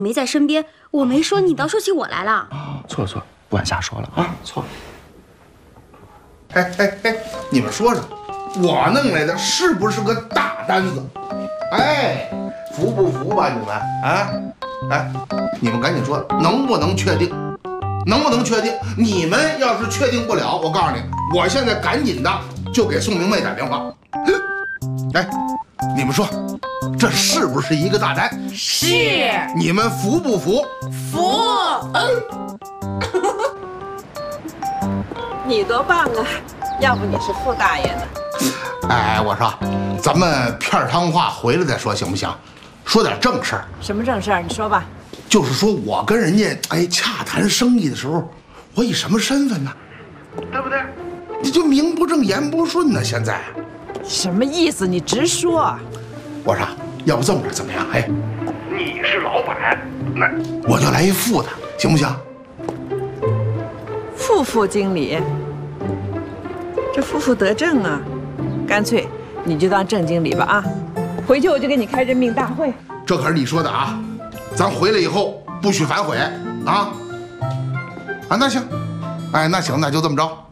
没在身边，我没说你，倒说起我来了。 错，不敢瞎说了啊，错。 哎，你们说说，我弄来的是不是个大单子？哎，服不服吧你们？啊，哎，你们赶紧说，能不能确定？能不能确定？你们要是确定不了，我告诉你，我现在赶紧的就给宋明媚打电话。哎，你们说，这是不是一个大单？ 是。 你们服不服？ 服。 你多棒啊！要不你是傅大爷呢？ 哎，我说，咱们片汤话回来再说行不行？说点正事儿。 什么正事儿？你说吧。 就是说我跟人家洽谈生意的时候，我以什么身份呢？对不对？你就名不正言不顺呢。现在什么意思？你直说。 我说，要不这么着怎么样？哎，你是老板，那我就来一副的，行不行？ 副经理，这负得正啊！干脆你就当正经理吧啊！回去我就给你开任命大会。 这可是你说的啊！咱回来以后不许反悔啊！啊，那行，哎，那行，那就这么着。